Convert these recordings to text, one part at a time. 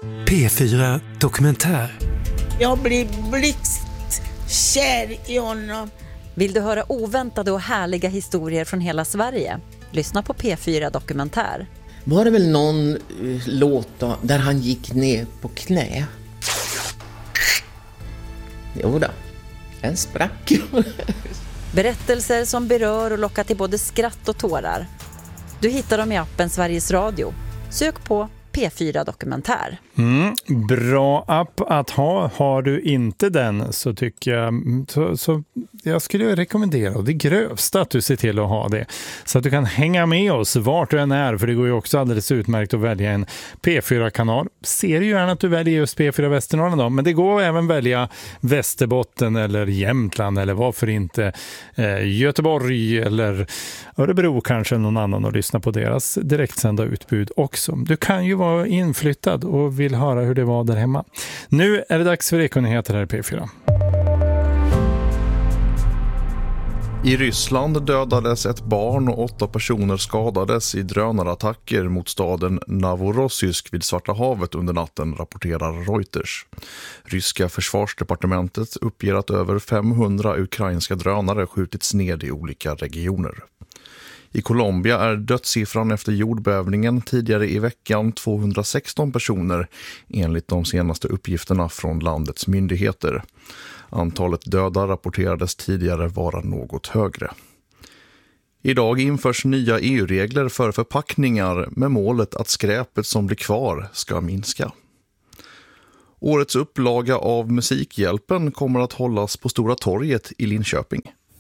P4 Dokumentär. Jag blir blixtkär i honom. Vill du höra oväntade och härliga historier från hela Sverige? Lyssna på P4 Dokumentär. Var det väl någon låt då, där han gick ner på knä? Jo då, en sprack. Berättelser som berör och lockar till både skratt och tårar. Du hittar dem i appen Sveriges Radio. Sök på P4 Dokumentär. Bra app att ha. Har du inte den så tycker jag så jag skulle rekommendera, och det grövsta, att du ser till att ha det. Så att du kan hänga med oss vart du än är, för det går ju också alldeles utmärkt att välja en P4-kanal. Ser ju gärna att du väljer just P4 Västernorrland då, men det går även välja Västerbotten eller Jämtland eller varför inte Göteborg eller Örebro kanske, någon annan, och lyssna på deras direktsända utbud också. Du kan ju vara inflyttad och vill höra hur det var där hemma. Nu är det dags för Ekonyheter här i P4. I Ryssland dödades ett barn och 8 personer skadades i drönarattacker mot staden Novorossiysk vid Svarta havet under natten, rapporterar Reuters. Ryska försvarsdepartementet uppger att över 500 ukrainska drönare skjutits ned i olika regioner. I Colombia är dödssiffran efter jordbävningen tidigare i veckan 216 personer enligt de senaste uppgifterna från landets myndigheter. Antalet döda rapporterades tidigare vara något högre. Idag införs nya EU-regler för förpackningar med målet att skräpet som blir kvar ska minska. Årets upplaga av Musikhjälpen kommer att hållas på Stora torget i Linköping.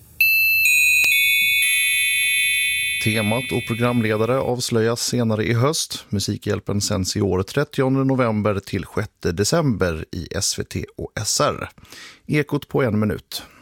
Temat och programledare avslöjas senare i höst. Musikhjälpen sänds i år 30 november till 6 december i SVT och SR. Ekot på 1 minut.